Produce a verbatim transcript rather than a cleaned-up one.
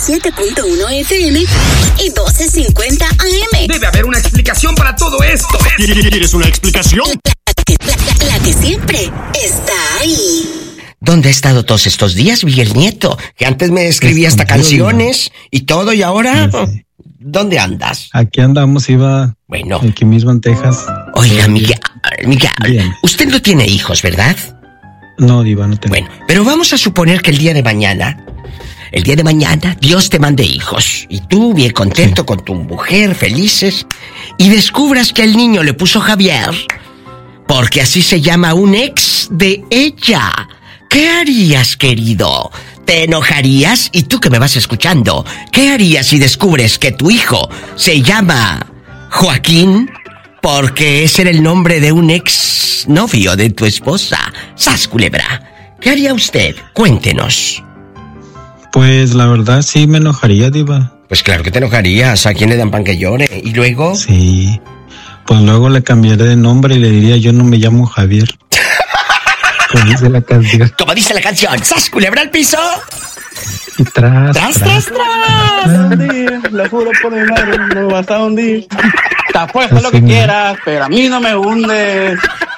siete punto uno F M y doce cincuenta A M. Debe haber una explicación para todo esto. ¿Quieres una explicación? La que, la, la, la que siempre está ahí. ¿Dónde ha estado todos estos días, Miguel Nieto? Que antes me escribía hasta canciones y todo, y ahora... Sí. ¿Dónde andas? Aquí andamos, iba... Bueno. Aquí mismo en Texas. Oiga, Miguel, Miguel, Bien. Usted no tiene hijos, ¿verdad? No, Diva, no tengo. Bueno, pero vamos a suponer que el día de mañana, el día de mañana, Dios te mande hijos. Y tú, bien contento, sí, con tu mujer, felices, y descubras que el niño le puso Javier, porque así se llama un ex de ella. ¿Qué harías, querido? ¿Te enojarías? Y tú que me vas escuchando, ¿qué harías si descubres que tu hijo se llama Joaquín porque ese era el nombre de un ex novio de tu esposa? ¡Sas, culebra! ¿Qué haría usted? Cuéntenos. Pues la verdad sí me enojaría, Diva. Pues claro que te enojarías. ¿A quién le dan pan que llore? ¿Y luego? Sí. Pues luego le cambiaré de nombre y le diría, yo no me llamo Javier. Como dice la canción. Como dice la canción. ¡Sas, culebra al piso! Y tras, tras, tras, tras. tras. Le juro por mi madre, no vas a hundir. Te apuesto lo que quieras, pero a mí no me hundes.